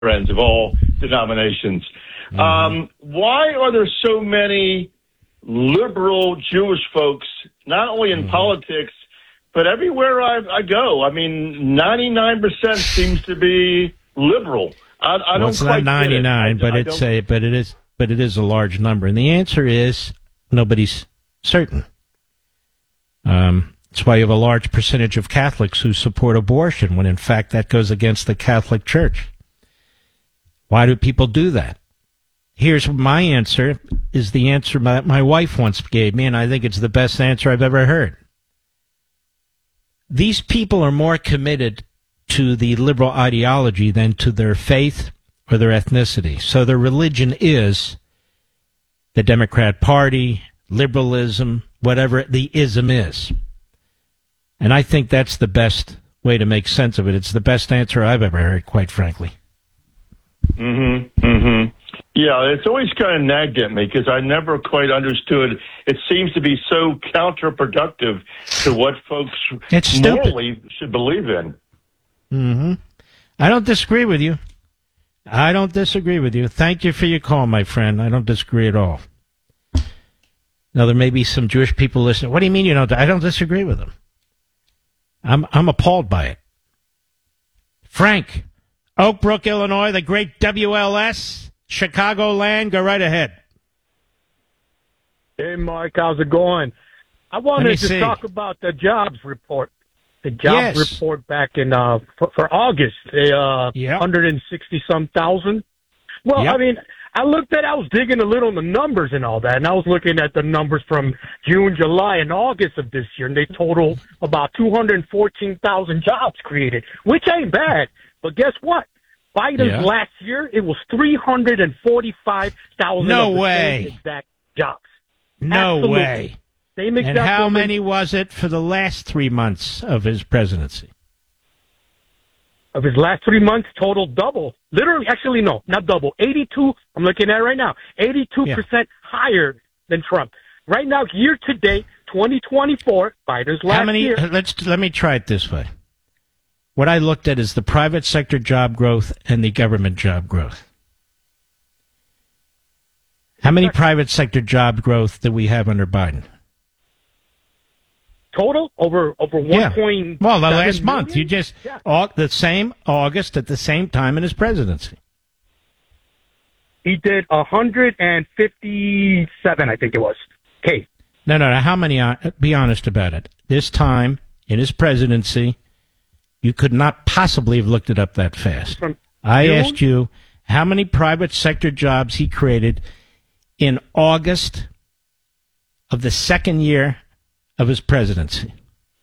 friends of all denominations. Why are there so many liberal Jewish folks, not only in politics, but everywhere I go? I mean, 99% seems to be liberal. I don't it's quite not 99, get it. but it is a large number, and the answer is nobody's certain. That's why you have a large percentage of Catholics who support abortion, when in fact that goes against the Catholic Church. Why do people do that? Here's my answer, is the answer my wife once gave me, and I think it's the best answer I've ever heard. These people are more committed to the liberal ideology than to their faith or their ethnicity. So their religion is the Democrat Party, liberalism, whatever the ism is. And I think that's the best way to make sense of it. It's the best answer I've ever heard, quite frankly. Yeah, it's always kind of nagged at me because I never quite understood. It seems to be so counterproductive to what folks morally should believe in. I don't disagree with you. Thank you for your call, my friend. I don't disagree at all. Now, there may be some Jewish people listening. What do you mean you don't? I don't disagree with them. I'm appalled by it. Frank, Oak Brook, Illinois, the great WLS, Chicagoland, go right ahead. Hey, Mark, how's it going? I wanted to talk about the jobs report. The jobs report back in for August, 160-some thousand. Well, I mean, I was digging a little in the numbers and all that, and I was looking at the numbers from June, July, and August of this year, and they total about 214,000 jobs created, which ain't bad. But guess what? Biden's last year, it was 345,000 same exact jobs. No way. Same exact and how many was it for the last 3 months of his presidency? Of his last 3 months, total double. Literally, actually, no, not double. 82, I'm looking at it right now, 82% higher than Trump. Right now, year to date, 2024, Biden's last year. Let me try it this way. What I looked at is the private sector job growth and the government job growth. How many private sector job growth do we have under Biden? Total over 1.7 Well, the last month. million? You just the same August at the same time in his presidency. He did 157, I think it was. Okay. No. How many? Be honest about it. This time in his presidency, you could not possibly have looked it up that fast. I asked you how many private sector jobs he created in August of the second year of his presidency.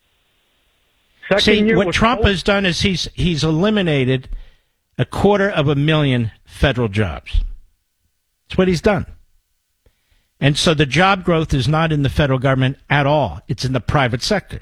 What Trump has done is he's eliminated 250,000 federal jobs. That's what he's done. And so the job growth is not in the federal government at all. It's in the private sector.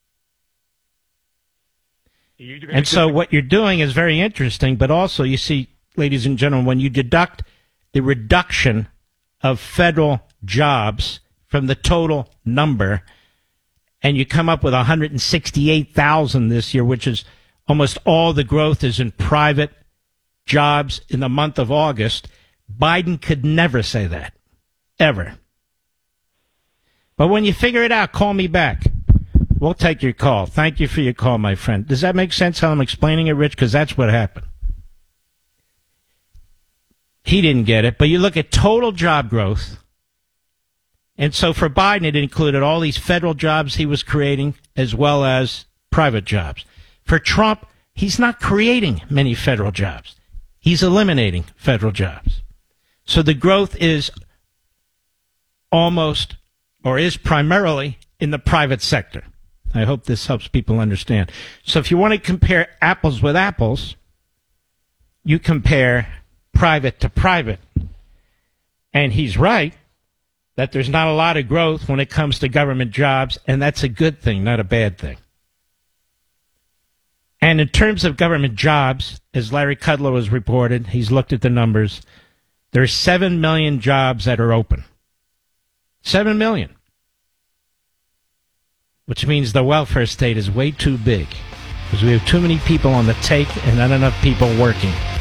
And so what you're doing is very interesting, but also you see, ladies and gentlemen, when you deduct the reduction of federal jobs from the total number, and you come up with 168,000 this year, which is almost all the growth is in private jobs in the month of August, Biden could never say that, ever. But when you figure it out, call me back. We'll take your call. Thank you for your call, my friend. Does that make sense how I'm explaining it, Rich? Because that's what happened. He didn't get it, but you look at total job growth. And so for Biden, it included all these federal jobs he was creating as well as private jobs. For Trump, he's not creating many federal jobs. He's eliminating federal jobs. So the growth is almost, or is primarily, in the private sector. I hope this helps people understand. So if you want to compare apples with apples, you compare private to private. And he's right that there's not a lot of growth when it comes to government jobs, and that's a good thing, not a bad thing. And in terms of government jobs, as Larry Kudlow has reported, he's looked at the numbers, there are 7 million jobs that are open. 7 million. Which means the welfare state is way too big because we have too many people on the take and not enough people working.